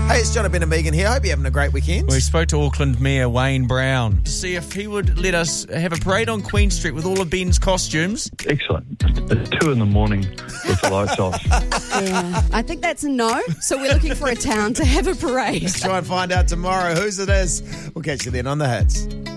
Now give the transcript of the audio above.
Hey, it's Jonathan and Megan here. Hope you're having a great weekend. We spoke to Auckland Mayor Wayne Brown to see if he would let us have a parade on Queen Street with all of Ben's costumes. Excellent. It's 2 a.m. with the lights off. Yeah, I think that's a no. So we're looking for a town to have a parade. Try and find out tomorrow whose it is. We'll catch you then on The Hits.